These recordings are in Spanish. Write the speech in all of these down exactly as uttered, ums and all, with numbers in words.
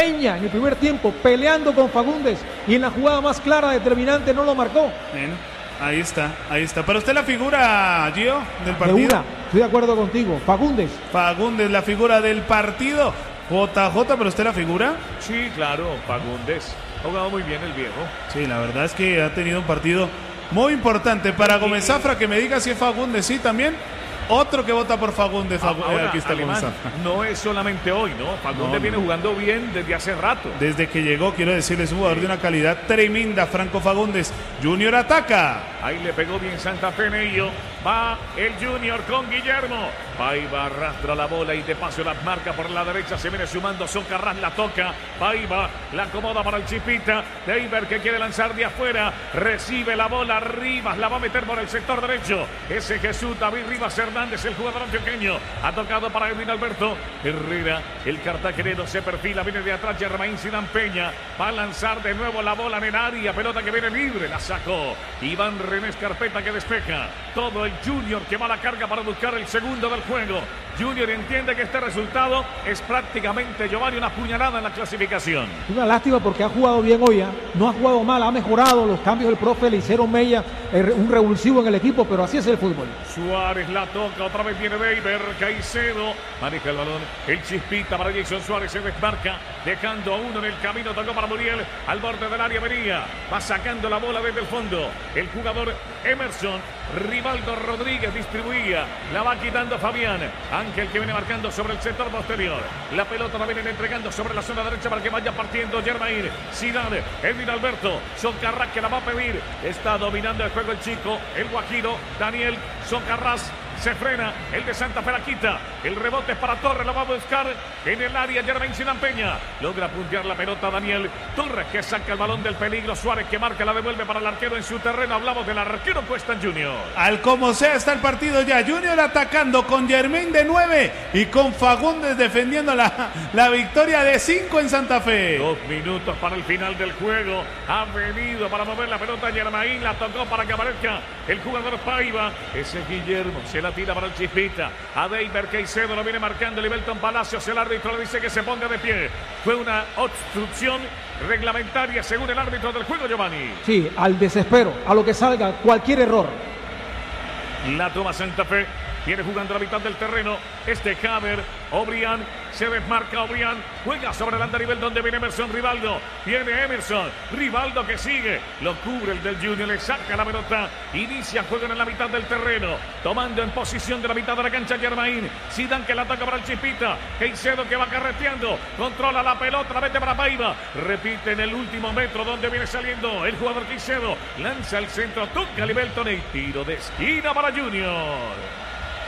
Peña en el primer tiempo, peleando con Fagundes, y en la jugada más clara, determinante, no lo marcó. Bien, ahí está, ahí está. ¿Para usted la figura, Gio, del partido? De una, estoy de acuerdo contigo, Fagundes. Fagundes, la figura del partido. J J, ¿pero usted la figura? Sí, claro, Fagundes. Ha jugado muy bien el viejo. Sí, la verdad es que ha tenido un partido muy importante. Para Gómez Zafra, que me diga si es Fagundes, sí, también. Otro que vota por Fagundes. Fagundes. Ahora, Aquí está Alemán, Gómez Zafra. no es solamente hoy, ¿no? Fagundes No, viene no. jugando bien desde hace rato. Desde que llegó, quiero decirles, es un jugador de una calidad tremenda, Franco Fagundes. Junior ataca. Ahí le pegó bien Santa Fe en ello. Va el Junior con Guillermo. Paiva arrastra la bola y de paso la marca por la derecha. Se viene sumando Socarrás, la toca. Paiva la acomoda para el Chipita. Deiber que quiere lanzar de afuera. Recibe la bola. Rivas la va a meter por el sector derecho. Ese Jesús David Rivas Hernández, el jugador antioqueño. Ha tocado para Edwin Alberto Herrera. El cartagenero se perfila. Viene de atrás Germain Zidane Peña. Va a lanzar de nuevo la bola en el área. Pelota que viene libre. La sacó Iván René Escarpeta, que despeja. Todo el Junior que va a la carga para buscar el segundo del juego. Junior entiende que este resultado es prácticamente, Giovanni, una puñalada en la clasificación. Una lástima porque ha jugado bien hoy, ¿eh? No ha jugado mal, ha mejorado. Los cambios del profe le hicieron mella, eh, un revulsivo en el equipo, pero así es el fútbol. Suárez la toca, otra vez viene Deiber, Caicedo maneja el balón, el Chispita para Jason Suárez, se desmarca, dejando a uno en el camino, tocó para Muriel, al borde del área venía, va sacando la bola desde el fondo, el jugador Emerson, Rivaldo Rodríguez distribuía, la va quitando Fabián, Ángel que viene marcando sobre el sector posterior, la pelota la vienen entregando sobre la zona derecha para que vaya partiendo Germain, Zidane, Edwin Alberto, Socarrás que la va a pedir, está dominando el juego el chico, el guajiro, Daniel Socarrás. Se frena, el de Santa Fe la quita, el rebote es para Torres, lo va a buscar en el área Germain Zidane Peña, logra puntear la pelota Daniel Torres que saca el balón del peligro, Suárez que marca, la devuelve para el arquero en su terreno, hablamos del arquero Cuesta Junior. Al como sea está el partido ya, Junior atacando con Germain de nueve y con Fagundes defendiendo la, la victoria de cinco en Santa Fe. Dos minutos para el final del juego, ha venido para mover la pelota Germain, la tocó para que aparezca el jugador Paiva, ese es Guillermo, se la tira para el Chispita, a Deiber Caicedo lo viene marcando Libelton Palacios, el árbitro le dice que se ponga de pie, fue una obstrucción reglamentaria según el árbitro del juego, Giovanni. Sí, al desespero, a lo que salga, cualquier error. La toma Santa Fe, viene jugando a la mitad del terreno, este Haber, Obrián, se desmarca Obrián, juega sobre el andarivel donde viene Emerson Rivaldo, viene Emerson, Rivaldo que sigue, lo cubre el del Junior, le saca la pelota, inicia juego en la mitad del terreno, tomando en posición de la mitad de la cancha Germain, Zidane que la ataca para el Chipita, Caicedo que va carreteando, controla la pelota, la mete para Paiva, repite en el último metro donde viene saliendo el jugador Caicedo, lanza el centro, toca Libelton y tiro de esquina para Junior.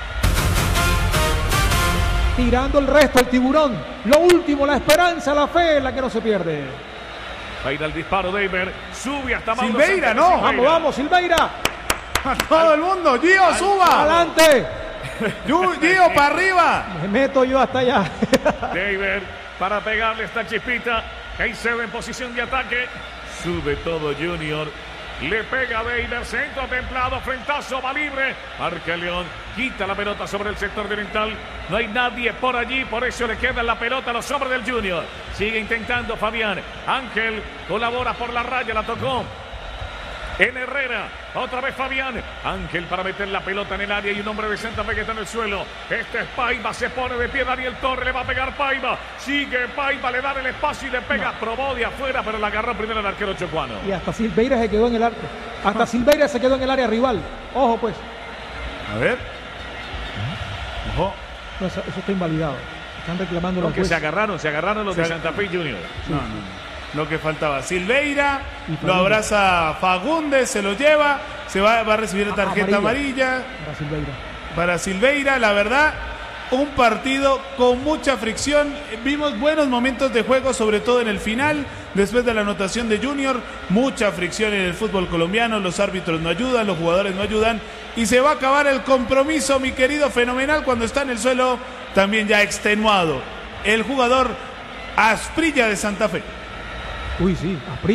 Tirando el resto el tiburón. Lo último, la esperanza, la fe, la que no se pierde. Va a ir al disparo Deiber, sube hasta Mauro Silveira, Sánchez, no. Silveira. Vamos, vamos, Silveira. A todo el mundo, Gio, suba. Adelante. Gio, para arriba. Me meto yo hasta allá. Deiber para pegarle esta Chispita. Caicedo en posición de ataque. Sube todo Junior. Le pega Deiber, centro templado, frentazo, va libre. Marca León, quita la pelota sobre el sector oriental. No hay nadie por allí, por eso le queda la pelota a los hombres del Junior. Sigue intentando Fabián. Ángel colabora por la raya, la tocó en Herrera, otra vez Fabián, Ángel para meter la pelota en el área y un hombre de Santa Fe que está en el suelo, este es Paiva, se pone de pie Daniel Torres, le va a pegar Paiva, sigue Paiva, le da el espacio y le pega, no. Probó de afuera, pero la agarró primero el arquero chocuano. Y hasta Silveira se quedó en el área, hasta Silveira se quedó en el área rival, ojo pues. A ver. Ojo. No, eso, eso está invalidado, están reclamando los que se agarraron, se agarraron los se de Santa Fe Junior. No, no, no. Lo que faltaba, Silveira, lo abraza Fagundes, se lo lleva, se va, va a recibir tarjeta amarilla, amarilla para Silveira. Para Silveira, la verdad, un partido con mucha fricción, vimos buenos momentos de juego, sobre todo en el final, después de la anotación de Junior, mucha fricción en el fútbol colombiano, los árbitros no ayudan, los jugadores no ayudan, y se va a acabar el compromiso, mi querido Fenomenal, cuando está en el suelo, también ya extenuado, el jugador Asprilla de Santa Fe. Uy, sí, Asprilla.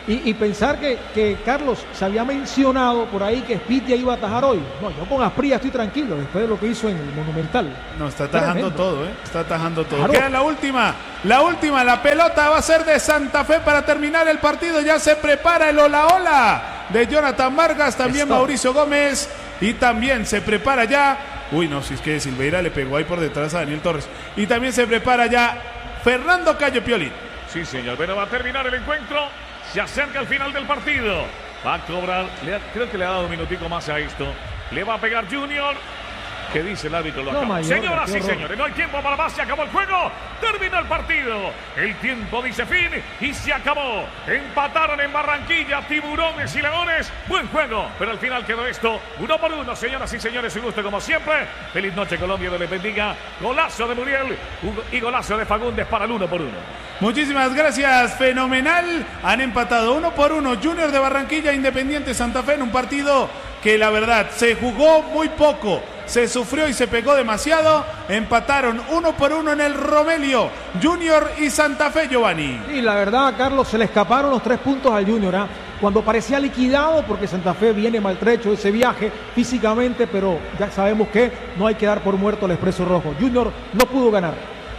Y, y pensar que, que, Carlos, se había mencionado por ahí que Spitia iba a atajar hoy. No, yo con Asprilla estoy tranquilo después de lo que hizo en el Monumental. No, está atajando Tremendo. todo, ¿eh? Está atajando todo. Claro. Queda la última, la última, la pelota va a ser de Santa Fe para terminar el partido. Ya se prepara el hola hola de Jonathan Vargas, también Stop. Mauricio Gómez, y también se prepara ya, uy no, si es que Silveira le pegó ahí por detrás a Daniel Torres, y también se prepara ya Fernando Cayo Piolín. Sí señor, pero va a terminar el encuentro, se acerca al final del partido, va a cobrar, le ha, creo que le ha dado un minutico más a esto, le va a pegar Junior. ¿Qué dice el árbitro? Lo no, acaba. mayor, Señoras y señores, no hay tiempo para más, se acabó el juego, terminó el partido, el tiempo dice fin y se acabó. Empataron en Barranquilla Tiburones y Leones, buen juego, pero al final quedó esto, uno por uno. Señoras y señores, un gusto como siempre, feliz noche Colombia, Dios les bendiga. Golazo de Muriel y golazo de Fagundes para el uno por uno. Muchísimas gracias, fenomenal, han empatado uno por uno Junior de Barranquilla, Independiente Santa Fe en un partido que la verdad se jugó muy poco, se sufrió y se pegó demasiado. Empataron uno por uno en el Romelio, Junior y Santa Fe, Giovanni. Y la verdad, Carlos, se le escaparon los tres puntos al Junior, ¿eh? Cuando parecía liquidado, porque Santa Fe viene maltrecho de ese viaje físicamente, pero ya sabemos que no hay que dar por muerto al Expreso Rojo. Junior no pudo ganar.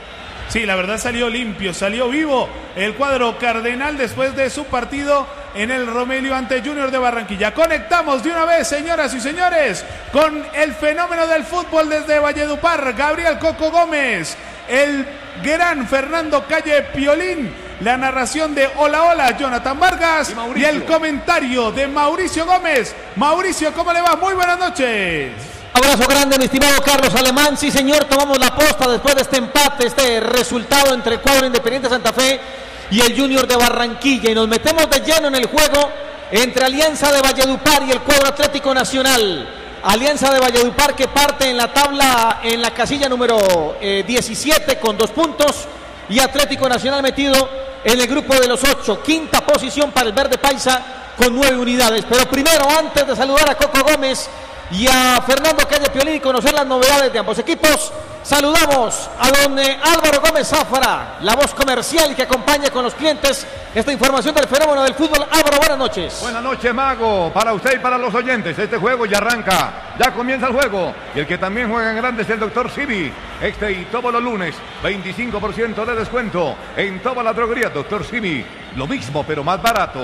Sí, la verdad salió limpio, salió vivo el cuadro cardenal después de su partido en el Romelio ante Junior de Barranquilla. Conectamos de una vez, señoras y señores, con el fenómeno del fútbol desde Valledupar, Gabriel Coco Gómez, el gran Fernando Calle Piolín, la narración de Hola Hola, Jonathan Vargas, y, y el comentario de Mauricio Gómez. Mauricio, ¿cómo le va? Muy buenas noches. Abrazo grande, mi estimado Carlos Alemán. Sí, señor, tomamos la posta después de este empate, este resultado entre el cuadro Independiente Santa Fe y el Junior de Barranquilla. Y nos metemos de lleno en el juego entre Alianza de Valledupar y el cuadro Atlético Nacional. Alianza de Valledupar que parte en la tabla, en la casilla número eh, diecisiete con dos puntos. Y Atlético Nacional metido en el grupo de los ocho. Quinta posición para el Verde Paisa con nueve unidades. Pero primero, antes de saludar a Coco Gómez y a Fernando Calle Piolín y conocer las novedades de ambos equipos, saludamos a don Álvaro Gómez Zafara, la voz comercial que acompaña con los clientes esta información del fenómeno del fútbol. Álvaro, buenas noches. Buenas noches, Mago, para usted y para los oyentes. Este juego ya arranca, ya comienza el juego, y el que también juega en grande es el doctor Simi. Este y todos los lunes, veinticinco por ciento de descuento en toda la droguería doctor Simi. Lo mismo, pero más barato.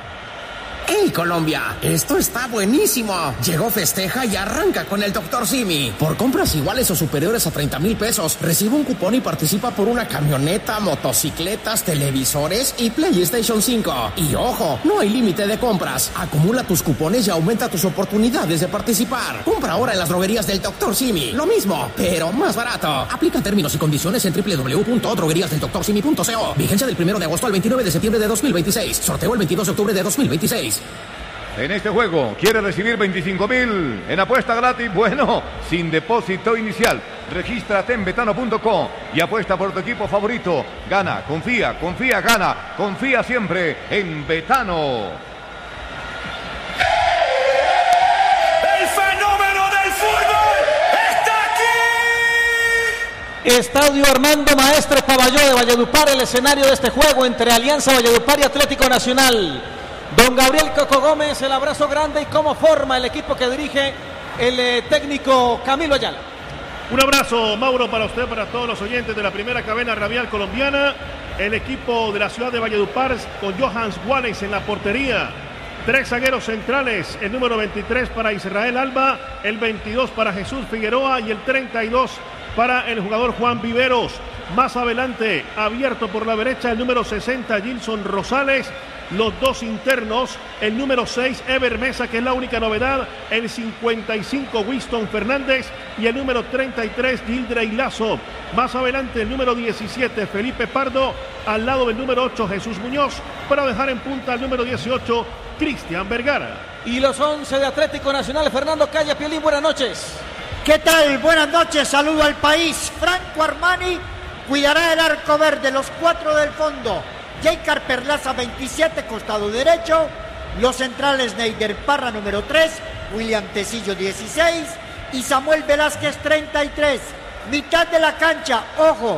¡Hey, Colombia! Esto está buenísimo. Llegó Festeja y arranca con el doctor Simi. Por compras iguales o superiores a treinta mil pesos, recibe un cupón y participa por una camioneta, motocicletas, televisores y PlayStation cinco. Y ojo, no hay límite de compras. Acumula tus cupones y aumenta tus oportunidades de participar. Compra ahora en las droguerías del doctor Simi. Lo mismo, pero más barato. Aplica términos y condiciones en doble u doble u doble u punto droguerías del doctor simi punto co. Vigencia del primero de agosto al veintinueve de septiembre de dos mil veintiséis. Sorteo el veintidós de octubre de dos mil veintiséis. En este juego, ¿quiere recibir veinticinco mil en apuesta gratis? Bueno, sin depósito inicial. Regístrate en betano punto com y apuesta por tu equipo favorito. Gana, confía, confía, gana. Confía siempre en Betano. ¡El fenómeno del fútbol está aquí! Estadio Armando Maestre Paballó de Valledupar, el escenario de este juego entre Alianza Valledupar y Atlético Nacional. Don Gabriel Coco Gómez, el abrazo grande y cómo forma el equipo que dirige el eh, técnico Camilo Ayala. Un abrazo, Mauro, para usted, para todos los oyentes de la primera cadena radial colombiana. El equipo de la ciudad de Valledupar con Johans Wallace en la portería. Tres zagueros centrales, el número veintitrés para Israel Alba, el veintidós para Jesús Figueroa y el treinta y dos para el jugador Juan Viveros. Más adelante, abierto por la derecha, el número sesenta, Gilson Rosales. Los dos internos, el número seis, Ever Mesa, que es la única novedad, el cincuenta y cinco, Winston Fernández, y el número treinta y tres, Gildrey Lazo. Más adelante, el número diecisiete, Felipe Pardo, al lado del número ocho, Jesús Muñoz, para dejar en punta al número dieciocho, Cristian Vergara. Y los once de Atlético Nacional, Fernando Calle Piolín, buenas noches. ¿Qué tal? Buenas noches, saludo al país. Franco Armani cuidará el arco verde, los cuatro del fondo. Jaycar Perlaza, veintisiete, costado derecho. Los centrales, Neider Parra, número tres. William Tecillo, dieciséis. Y Samuel Velázquez, treinta y tres. Mitad de la cancha, ojo.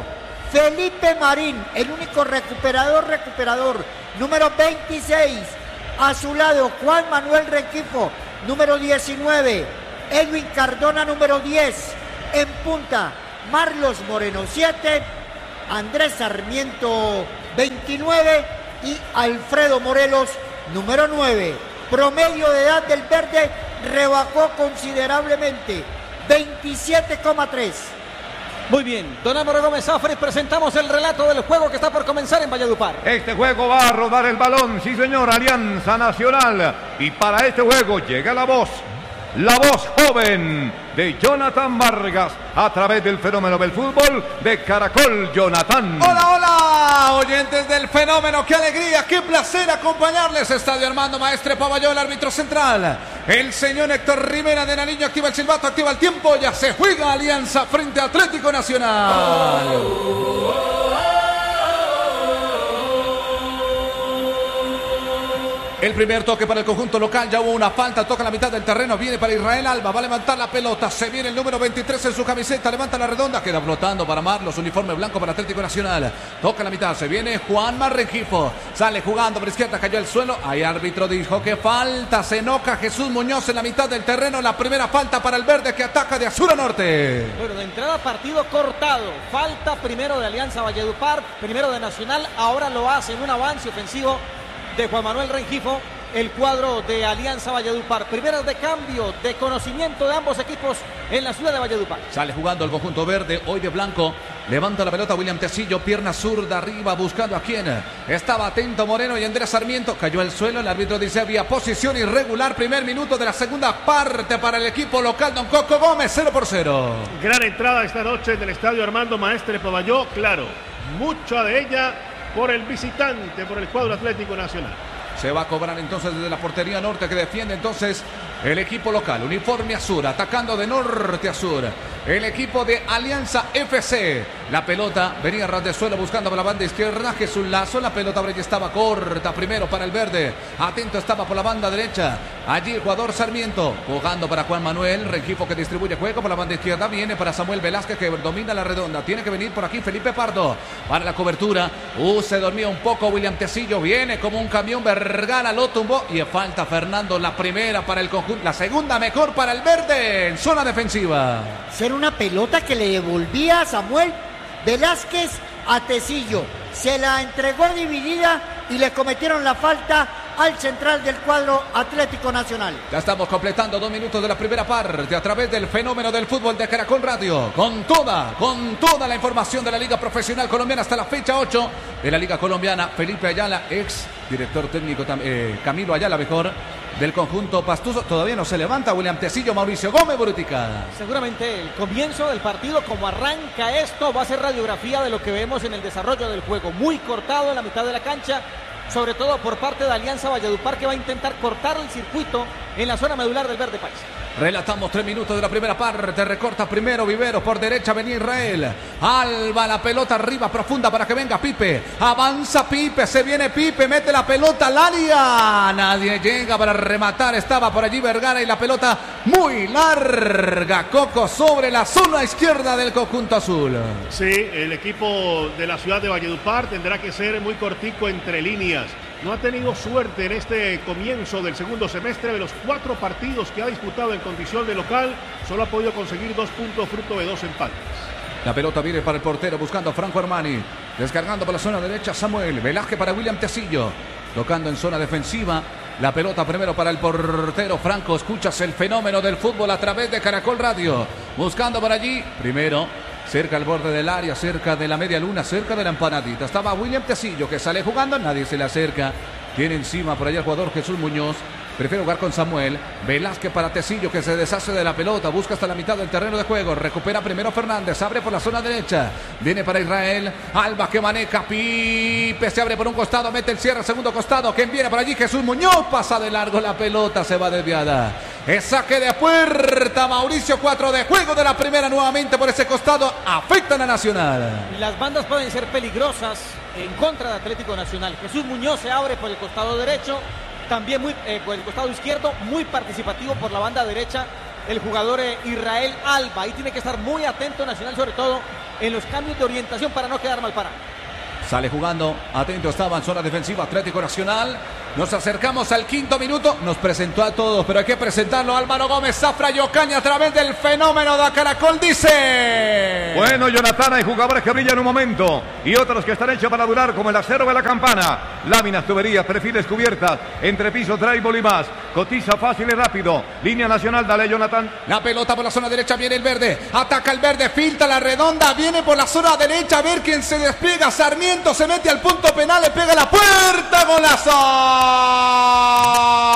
Felipe Marín, el único recuperador, recuperador, número veintiséis. A su lado, Juan Manuel Rengifo, número diecinueve. Edwin Cardona, número diez. En punta, Marlos Moreno, siete. Andrés Sarmiento, veintinueve. Y Alfredo Morelos, número nueve. Promedio de edad del verde rebajó considerablemente, veintisiete coma tres. Muy bien, don Álvaro Gómez Afres, presentamos el relato del juego que está por comenzar en Valledupar. Este juego va a rodar el balón, sí señor, Alianza Nacional. Y para este juego llega la voz, la voz joven de Jonathan Vargas, a través del fenómeno del fútbol de Caracol. Jonathan. Hola, hola, oyentes del fenómeno, qué alegría, qué placer acompañarles. Estadio Armando Maestre Pavalló, el árbitro central. El señor Héctor Rivera de Nariño activa el silbato, activa el tiempo, ya se juega Alianza frente a Atlético Nacional. El primer toque para el conjunto local, ya hubo una falta, toca la mitad del terreno, viene para Israel Alba, va a levantar la pelota, se viene el número veintitrés en su camiseta, levanta la redonda, queda flotando para Marlos, uniforme blanco para Atlético Nacional, toca la mitad, se viene Juan Rengifo, sale jugando por izquierda, cayó al suelo, ahí árbitro dijo que falta, se enoja Jesús Muñoz en la mitad del terreno, la primera falta para el verde que ataca de sur a norte. Bueno, de entrada partido cortado, falta primero de Alianza Valledupar, primero de Nacional, ahora lo hace en un avance ofensivo de Juan Manuel Rengifo, el cuadro de Alianza Valledupar. Primeras de cambio, de conocimiento de ambos equipos en la ciudad de Valledupar. Sale jugando el conjunto verde, hoy de blanco. Levanta la pelota William Tecillo, pierna zurda arriba, buscando a quién. Estaba atento Moreno y Andrés Sarmiento. Cayó al suelo, el árbitro dice había posición irregular. Primer minuto de la segunda parte para el equipo local. Don Coco Gómez, cero por cero. Gran entrada esta noche del estadio Armando Maestre Pavalló, claro. Mucha de ella por el visitante, por el cuadro Atlético Nacional. Se va a cobrar entonces desde la portería norte que defiende entonces el equipo local. Uniforme azul, atacando de norte a sur. El equipo de Alianza F C. La pelota venía ras de suelo buscando por la banda izquierda. Jesús Lazo, la pelota ya estaba corta primero para el verde. Atento estaba por la banda derecha. Allí el jugador Sarmiento jugando para Juan Manuel Rengifo que distribuye juego por la banda izquierda. Viene para Samuel Velázquez que domina la redonda. Tiene que venir por aquí Felipe Pardo para la cobertura. Uh, se dormía un poco William Tecillo. Viene como un camión. Vergara lo tumbó y falta Fernando. La primera para el conjunto. La segunda mejor para el verde en zona defensiva. Ser una pelota que le devolvía a Samuel Velázquez a Tecillo. Se la entregó dividida y le cometieron la falta al central del cuadro Atlético Nacional. Ya estamos completando dos minutos de la primera parte a través del fenómeno del fútbol de Caracol Radio. Con toda, con toda la información de la Liga Profesional Colombiana hasta la fecha ocho de la Liga Colombiana. Felipe Ayala, ex director técnico, eh, Camilo Ayala mejor, del conjunto pastuso. Todavía no se levanta William Tecillo, Mauricio Gómez Borutica. Seguramente el comienzo del partido, como arranca esto, va a ser radiografía de lo que vemos en el desarrollo del juego. Muy cortado en la mitad de la cancha, sobre todo por parte de Alianza Valledupar, que va a intentar cortar el circuito en la zona medular del verde país. Relatamos tres minutos de la primera parte. Recorta primero Viveros, por derecha venía Israel. Alba, la pelota arriba profunda para que venga Pipe. Avanza Pipe, se viene Pipe, mete la pelota al área. Nadie llega para rematar. Estaba por allí Vergara y la pelota muy larga. Coco sobre la zona izquierda del conjunto azul. Sí, el equipo de la ciudad de Valledupar tendrá que ser muy cortico entre líneas. No ha tenido suerte en este comienzo del segundo semestre. De los cuatro partidos que ha disputado en condición de local, solo ha podido conseguir dos puntos fruto de dos empates. La pelota viene para el portero buscando a Franco Armani. Descargando por la zona derecha Samuel Velázquez para William Tecillo. Tocando en zona defensiva. La pelota primero para el portero Franco. Escuchas el fenómeno del fútbol a través de Caracol Radio. Buscando por allí. Primero. Cerca al borde del área, cerca de la media luna, cerca de la empanadita. Estaba William Tecillo que sale jugando, nadie se le acerca. Tiene encima por allá el jugador Jesús Muñoz. Prefiere jugar con Samuel. Velázquez para Tecillo que se deshace de la pelota. Busca hasta la mitad del terreno de juego. Recupera primero Fernández. Abre por la zona derecha. Viene para Israel. Alba que maneja. Pipe se abre por un costado. Mete el cierre. Segundo costado. ¿Quién viene por allí? Jesús Muñoz. Pasa de largo la pelota. Se va desviada. Es saque de puerta. Mauricio, cuatro de juego de la primera nuevamente por ese costado. Afectan a Nacional. Las bandas pueden ser peligrosas en contra de Atlético Nacional. Jesús Muñoz se abre por el costado derecho. También muy, eh, por el costado izquierdo, muy participativo por la banda derecha, el jugador eh, Israel Alba. Ahí tiene que estar muy atento Nacional, sobre todo en los cambios de orientación para no quedar mal parado. Sale jugando, atento estaba en zona defensiva Atlético Nacional. Nos acercamos al quinto minuto. Nos presentó a todos, pero hay que presentarlo. Álvaro Gómez, Zafra y Ocaña a través del fenómeno de Caracol dice: bueno, Jonathan, hay jugadores que brillan un momento y otros que están hechos para durar, como el acero de la campana. Láminas, tuberías, perfiles, cubiertas, entrepisos, drywall y más. Cotiza fácil y rápido. Línea nacional, dale, Jonathan. La pelota por la zona derecha, viene el verde. Ataca el verde, filtra la redonda, viene por la zona derecha. A ver quién se despliega. Sarmiento se mete al punto penal, le pega la puerta, golazo.